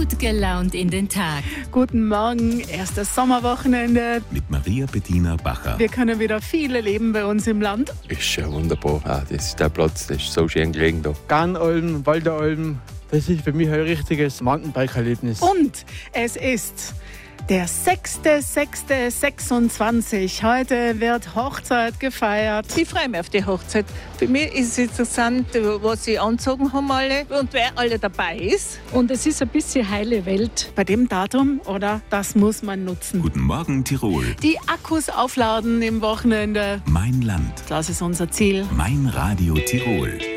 Gut gelaunt in den Tag. Guten Morgen, erstes Sommerwochenende. Mit Maria Bettina Bacher. Wir können wieder viel erleben bei uns im Land. Ist ja wunderbar. Der Platz ist so schön gelegen da. Garnalm, Walderalm, das ist für mich ein richtiges Mountainbike-Erlebnis. Und es ist der 6.6.26. Heute wird Hochzeit gefeiert. Ich freue mich auf die Hochzeit. Für mich ist es interessant, was sie anzogen haben alle und wer alle dabei ist. Und es ist ein bisschen heile Welt. Bei dem Datum, oder? Das muss man nutzen. Guten Morgen Tirol. Die Akkus aufladen im Wochenende. Mein Land. Das ist unser Ziel. Mein Radio Tirol.